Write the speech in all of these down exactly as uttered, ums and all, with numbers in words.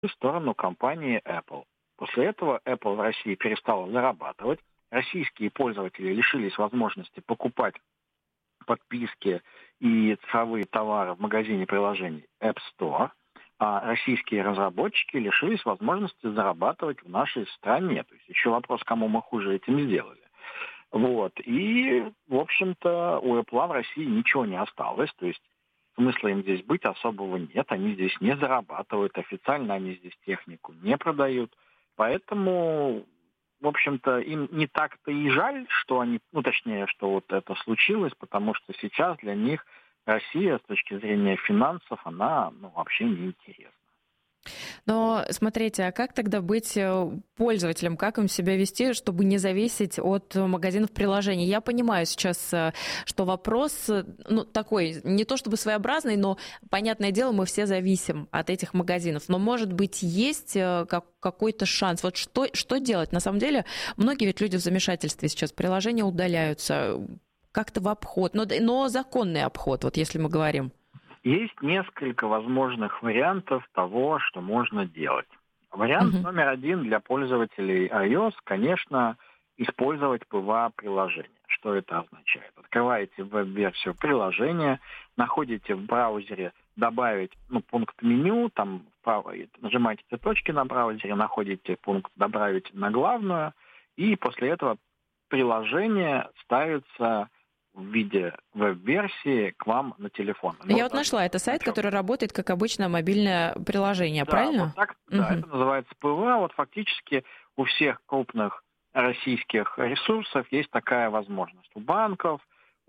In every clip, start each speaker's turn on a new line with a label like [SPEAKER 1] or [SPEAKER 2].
[SPEAKER 1] в сторону компании Apple. После этого Apple в России перестала зарабатывать. Российские пользователи лишились возможности покупать подписки и цифровые товары в магазине приложений App Store, а российские разработчики лишились возможности зарабатывать в нашей стране. То есть еще вопрос, кому мы хуже этим сделали. Вот. И, в общем-то, у Apple в России ничего не осталось. То есть смысла им здесь быть особого нет. Они здесь не зарабатывают. Официально они здесь технику не продают. Поэтому, в общем-то, им не так-то и жаль, что они, ну, точнее, что вот это случилось, потому что сейчас для них Россия с точки зрения финансов, она, ну, вообще неинтересна.
[SPEAKER 2] Но смотрите, а как тогда быть пользователем, как им себя вести, чтобы не зависеть от магазинов приложений? Я понимаю сейчас, что вопрос, ну, такой, не то чтобы своеобразный, но, понятное дело, мы все зависим от этих магазинов. Но, может быть, есть как, какой-то шанс? Вот что, что делать? На самом деле, многие ведь люди в замешательстве сейчас, приложения удаляются, как-то в обход, но, но законный обход, вот если мы говорим.
[SPEAKER 1] Есть несколько возможных вариантов того, что можно делать. Вариант uh-huh. номер один для пользователей iOS, конечно, использовать пи ви эй-приложение. Что это означает? Открываете веб-версию приложения, находите в браузере «Добавить», ну, пункт меню, там вправо, нажимаете эти точки на браузере, находите пункт «Добавить на главную», и после этого приложение ставится в виде веб-версии к вам на телефон.
[SPEAKER 2] Я вот, вот нашла, это сайт, который работает как обычное мобильное приложение,
[SPEAKER 1] да,
[SPEAKER 2] правильно?
[SPEAKER 1] Вот так, угу. Да, это называется пи ви эй. Вот фактически у всех крупных российских ресурсов есть такая возможность. У банков,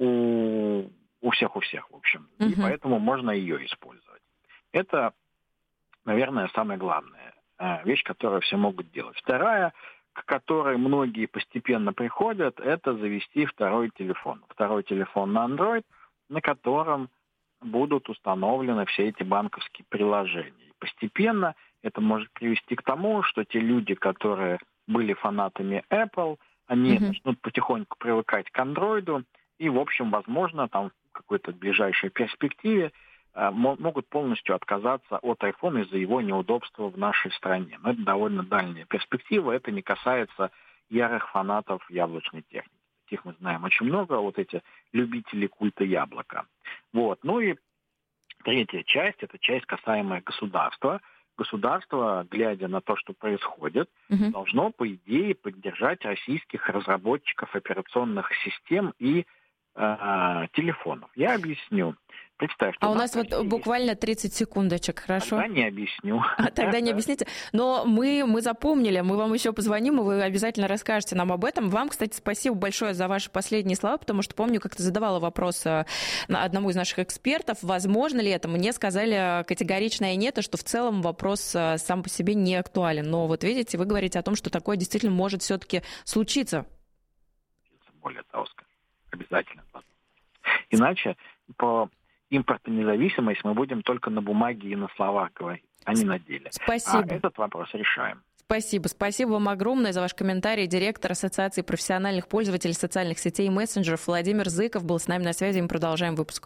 [SPEAKER 1] у, у всех, у всех, в общем. Угу. И поэтому можно ее использовать. Это, наверное, самая главная вещь, которую все могут делать. Вторая, к которой многие постепенно приходят, это завести второй телефон. Второй телефон на Android, на котором будут установлены все эти банковские приложения. И постепенно это может привести к тому, что те люди, которые были фанатами Apple, они mm-hmm. начнут потихоньку привыкать к Android, и, в общем, возможно, там в какой-то ближайшей перспективе могут полностью отказаться от iPhone из-за его неудобства в нашей стране. Но это довольно дальняя перспектива. Это не касается ярых фанатов яблочной техники. Таких мы знаем очень много, вот эти любители культа яблока. Вот. Ну и третья часть, это часть, касаемая государства. Государство, глядя на то, что происходит, угу. должно, по идее, поддержать российских разработчиков операционных систем и э, телефонов. Я объясню. Представьте,
[SPEAKER 2] а у нас вот есть... буквально тридцать секундочек, хорошо?
[SPEAKER 1] Тогда не объясню.
[SPEAKER 2] А тогда не объясните. Но мы, мы запомнили, мы вам еще позвоним, и вы обязательно расскажете нам об этом. Вам, кстати, спасибо большое за ваши последние слова, потому что, помню, как-то задавала вопрос одному из наших экспертов, возможно ли это. Мне сказали категоричное нет, и что в целом вопрос сам по себе не актуален. Но вот видите, вы говорите о том, что такое действительно может все-таки случиться.
[SPEAKER 1] Более того, обязательно. Иначе по... импортная независимость мы будем только на бумаге и на словах говорить, а не на деле.
[SPEAKER 2] Спасибо.
[SPEAKER 1] А этот вопрос решаем.
[SPEAKER 2] Спасибо. Спасибо вам огромное за ваш комментарий. Директор Ассоциации профессиональных пользователей социальных сетей и мессенджеров Владимир Зыков был с нами на связи. Мы продолжаем выпуск.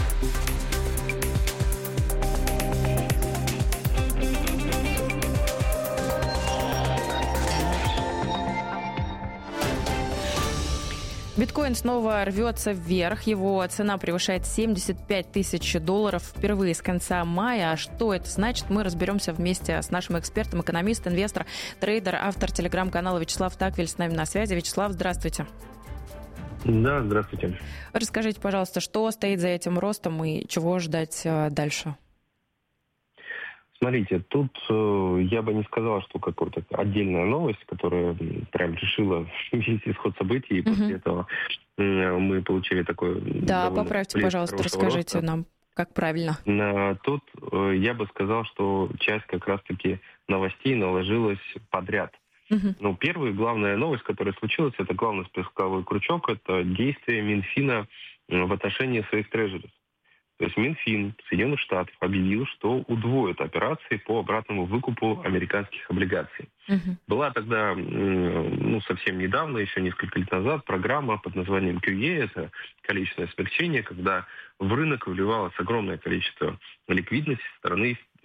[SPEAKER 2] Биткоин снова рвется вверх. Его цена превышает семьдесят пять тысяч долларов впервые с конца мая. А что это значит, мы разберемся вместе с нашим экспертом, экономист, инвестор, трейдер, автор телеграм-канала Вячеслав Таквель с нами на связи. Вячеслав, здравствуйте.
[SPEAKER 3] Да, здравствуйте.
[SPEAKER 2] Расскажите, пожалуйста, что стоит за этим ростом и чего ждать дальше?
[SPEAKER 3] Смотрите, тут э, я бы не сказал, что какая-то отдельная новость, которая прям решила весь исход событий, и uh-huh. после этого э, мы получили такой...
[SPEAKER 2] Да, поправьте, пожалуйста, расскажите роста. Нам, как правильно.
[SPEAKER 3] На, тут э, я бы сказал, что часть как раз-таки новостей наложилась подряд. Uh-huh. Ну, первая главная новость, которая случилась, это главный спусковой крючок, это действие Минфина в отношении своих трежерис. То есть Минфин Соединенных Штатов объявил, что удвоит операции по обратному выкупу американских облигаций. Uh-huh. Была тогда, ну, совсем недавно, еще несколько лет назад, программа под названием кью и, это количественное смягчение, когда в рынок вливалось огромное количество ликвидности со стороны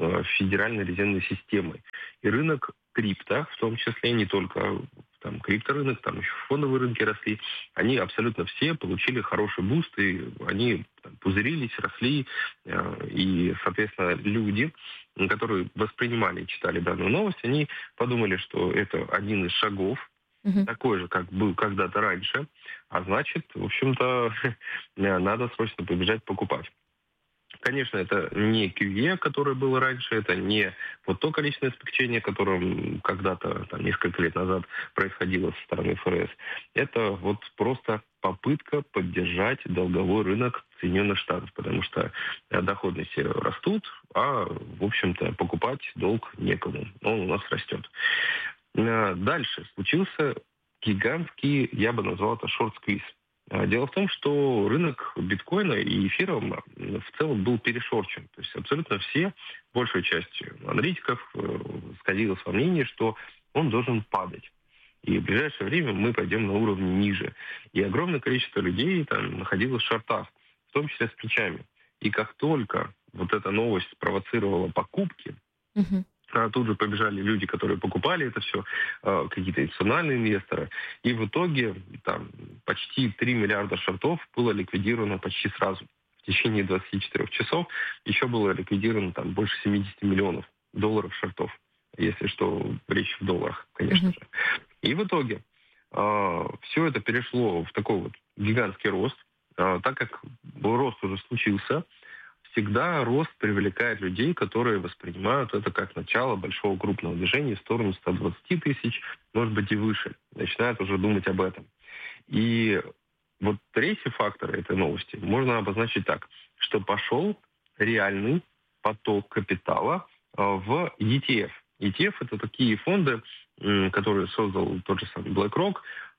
[SPEAKER 3] Федеральной резервной системой. И рынок крипто, в том числе не только там крипторынок, там еще фондовые рынки росли, они абсолютно все получили хороший буст, и они там пузырились, росли, и, соответственно, люди, которые воспринимали и читали данную новость, они подумали, что это один из шагов, uh-huh. такой же, как был когда-то раньше, а значит, в общем-то, надо срочно побежать покупать. Конечно, это не кью и, которое было раньше, это не вот то количественное смягчение, которое когда-то, там, несколько лет назад происходило со стороны эф эр эс. Это вот просто попытка поддержать долговой рынок Соединенных Штатов, потому что доходности растут, а, в общем-то, покупать долг некому. Он у нас растет. Дальше случился гигантский, я бы назвал это шорт-сквиз. Дело в том, что рынок биткоина и эфира в целом был перешорчен. То есть абсолютно все, большая часть аналитиков сходилась во мнении, что он должен падать. И в ближайшее время мы пойдем на уровне ниже. И огромное количество людей там находилось в шортах, в том числе с плечами. И как только вот эта новость спровоцировала покупки, uh-huh. А тут же побежали люди, которые покупали это все, какие-то институциональные инвесторы. И в итоге там почти три миллиарда шортов было ликвидировано почти сразу. В течение двадцати четырёх часов еще было ликвидировано там больше семьдесят миллионов долларов шортов. Если что, речь в долларах, конечно mm-hmm. же. И в итоге э, все это перешло в такой вот гигантский рост. Э, так как рост уже случился, всегда рост привлекает людей, которые воспринимают это как начало большого крупного движения в сторону ста двадцати тысяч, может быть и выше. Начинают уже думать об этом. И вот третий фактор этой новости можно обозначить так, что пошел реальный поток капитала в и ти эф. и ти эф — это такие фонды, которые создал тот же самый BlackRock.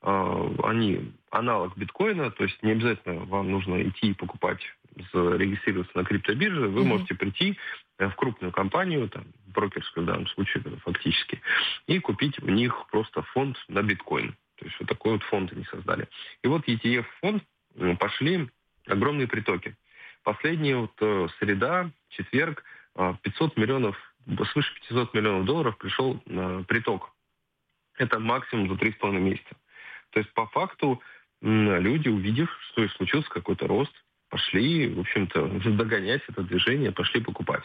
[SPEAKER 3] Они аналог биткоина, то есть не обязательно вам нужно идти и покупать, зарегистрироваться на криптобирже. Вы mm-hmm. можете прийти в крупную компанию, там, брокерскую в данном случае фактически, и купить у них просто фонд на биткоин. То есть вот такой вот фонд они создали. И вот и ти эф-фонд пошли огромные притоки. Последняя вот среда, четверг, пятьсот миллионов, свыше пятьсот миллионов долларов пришел приток. Это максимум за три с половиной месяца. То есть по факту люди, увидев, что и случился какой-то рост, пошли, в общем-то, догонять это движение, пошли покупать.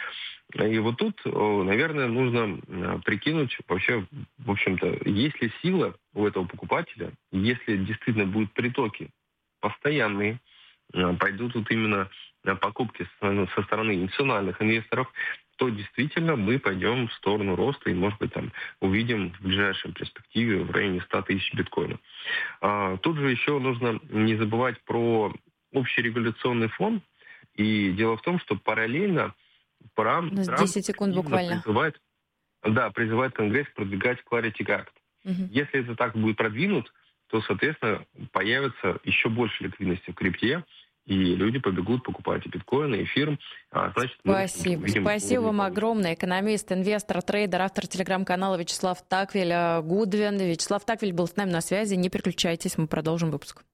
[SPEAKER 3] И вот тут, наверное, нужно прикинуть вообще, в общем-то, есть ли сила у этого покупателя, если действительно будут притоки постоянные, пойдут тут именно покупки со стороны институциональных инвесторов, то действительно мы пойдем в сторону роста и, может быть, там увидим в ближайшей перспективе в районе ста тысяч биткоинов. А, тут же еще нужно не забывать про общий регуляционный фонд. И дело в том, что параллельно Трамп,
[SPEAKER 2] десять секунд буквально.
[SPEAKER 3] Призывает, да, призывает Конгресс продвигать Clarity Act. Угу. Если это так будет продвинут, то, соответственно, появится еще больше ликвидности в крипте, и люди побегут покупать и биткоины, и эфир. А значит,
[SPEAKER 2] Спасибо. Мы Спасибо вам огромное. Экономист, инвестор, трейдер, автор телеграм-канала Вячеслав Таквиль, Гудвин. Вячеслав Таквиль был с нами на связи. Не переключайтесь, мы продолжим выпуск.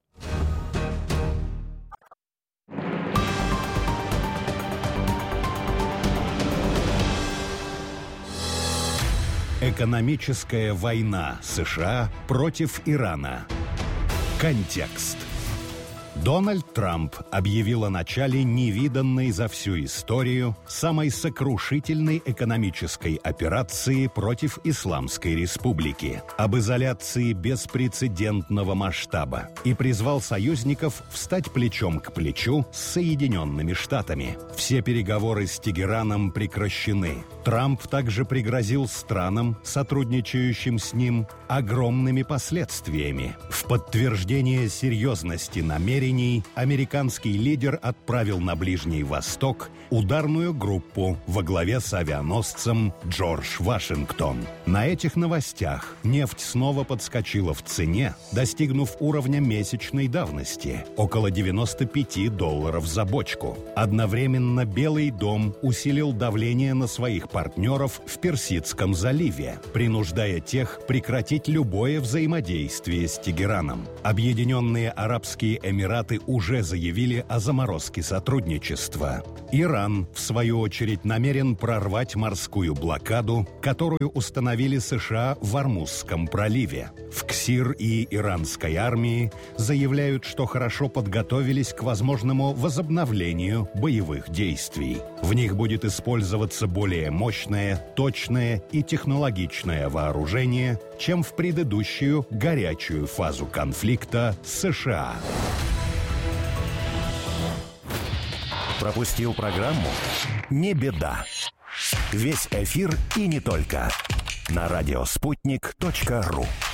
[SPEAKER 4] Экономическая война США против Ирана. Контекст. Дональд Трамп объявил о начале невиданной за всю историю самой сокрушительной экономической операции против Исламской Республики, об изоляции беспрецедентного масштаба, и призвал союзников встать плечом к плечу с Соединенными Штатами. Все переговоры с Тегераном прекращены. Трамп также пригрозил странам, сотрудничающим с ним, огромными последствиями. В подтверждение серьезности намерений американский лидер отправил на Ближний Восток ударную группу во главе с авианосцем Джордж Вашингтон. На этих новостях нефть снова подскочила в цене, достигнув уровня месячной давности – около девяносто пять долларов за бочку. Одновременно Белый дом усилил давление на своих партнеров в Персидском заливе, принуждая тех прекратить любое взаимодействие с Тегераном. Объединенные Арабские Эмираты уже заявили о заморозке сотрудничества. Иран, в свою очередь, намерен прорвать морскую блокаду, которую установили США в Ормузском проливе. В КСИР и иранской армии заявляют, что хорошо подготовились к возможному возобновлению боевых действий. В них будет использоваться более мощное, точное и технологичное вооружение, чем в предыдущую горячую фазу конфликта с США.
[SPEAKER 5] Пропустил программу? Не беда. Весь эфир и не только. На радиоспутник точка ру.